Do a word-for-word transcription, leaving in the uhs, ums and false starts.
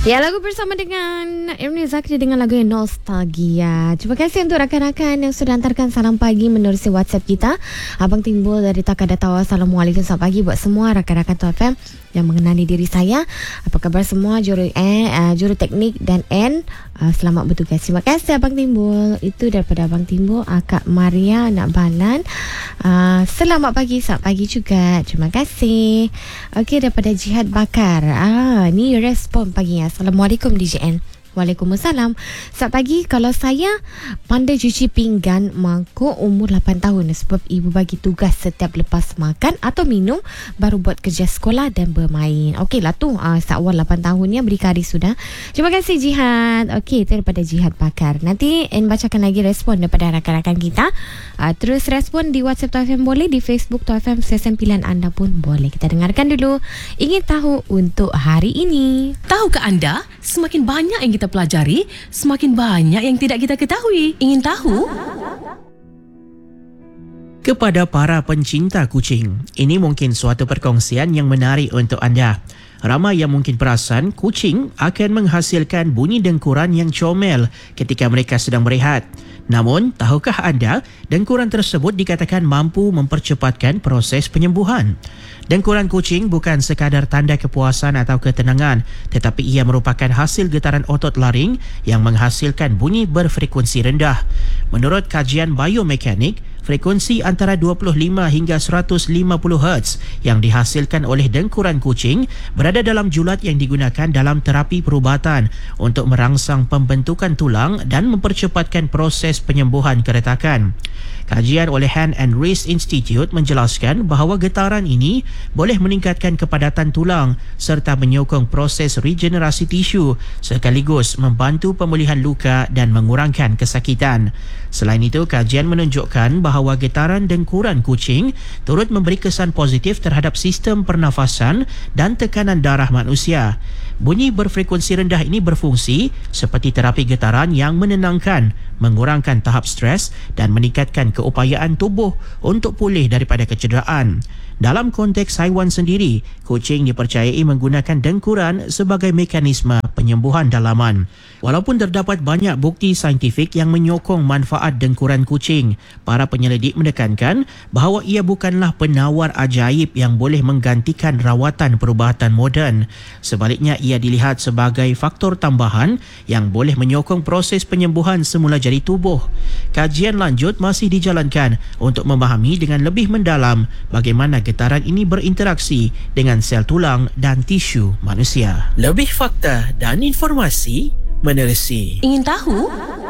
Ya, lagu bersama dengan Irni Zakri dengan lagu yang Nostalgia. Terima kasih untuk rakan-rakan yang sudah hantarkan salam pagi menerusi WhatsApp kita. Abang Timbul dari Takadatawa. Assalamualaikum, selamat pagi buat semua rakan-rakan T F M yang mengenali diri saya. Apa khabar semua juru eh, uh, juru teknik dan N. Uh, selamat bertugas. Terima kasih Abang Timbul. Itu daripada Abang Timbul, Akak Maria Nak Balan. Uh, selamat pagi, selamat pagi juga. Terima kasih. Okey, daripada Jihad Bakar. Ah, ni respon paginya. Assalamualaikum D J N. Waalaikumsalam. Selamat pagi. Kalau saya pandai cuci pinggan mangkuk umur lapan tahun sebab ibu bagi tugas setiap lepas makan atau minum baru buat kerja sekolah dan bermain. Okeylah tu uh, Sakwal lapan tahunnya berdikari sudah. Terima kasih Jihad. Okey, itu daripada Jihad Bakar. Nanti N bacakan lagi respon daripada rakan-rakan kita. Uh, terus respon di WhatsApp T F M boleh, di Facebook T F M, stesen pilihan anda pun boleh. Kita dengarkan dulu Ingin Tahu untuk hari ini. Tahukah anda, semakin banyak yang kita pelajari, semakin banyak yang tidak kita ketahui. Ingin tahu? Kepada para pencinta kucing, ini mungkin suatu perkongsian yang menarik untuk anda. Ramai yang mungkin perasan kucing akan menghasilkan bunyi dengkuran yang comel ketika mereka sedang berehat. Namun, tahukah anda, dengkuran tersebut dikatakan mampu mempercepatkan proses penyembuhan. Dengkuran kucing bukan sekadar tanda kepuasan atau ketenangan, tetapi ia merupakan hasil getaran otot laring yang menghasilkan bunyi berfrekuensi rendah. Menurut kajian biomekanik, frekuensi antara dua puluh lima hingga seratus lima puluh hertz yang dihasilkan oleh dengkuran kucing berada dalam julat yang digunakan dalam terapi perubatan untuk merangsang pembentukan tulang dan mempercepatkan proses penyembuhan keretakan. Kajian oleh Hand and Wrist Institute menjelaskan bahawa getaran ini boleh meningkatkan kepadatan tulang serta menyokong proses regenerasi tisu sekaligus membantu pemulihan luka dan mengurangkan kesakitan. Selain itu, kajian menunjukkan bahawa getaran dengkuran kucing turut memberi kesan positif terhadap sistem pernafasan dan tekanan darah manusia. Bunyi berfrekuensi rendah ini berfungsi seperti terapi getaran yang menenangkan, mengurangkan tahap stres dan meningkatkan keupayaan tubuh untuk pulih daripada kecederaan. Dalam konteks haiwan sendiri, kucing dipercayai menggunakan dengkuran sebagai mekanisme penyembuhan dalaman. Walaupun terdapat banyak bukti saintifik yang menyokong manfaat dengkuran kucing, para penyelidik menekankan bahawa ia bukanlah penawar ajaib yang boleh menggantikan rawatan perubatan moden. Sebaliknya, ia dilihat sebagai faktor tambahan yang boleh menyokong proses penyembuhan semula jari tubuh. Kajian lanjut masih dijalankan untuk memahami dengan lebih mendalam bagaimana getaran ini berinteraksi dengan sel tulang dan tisu manusia. Lebih fakta dan informasi menerusi Ingin tahu?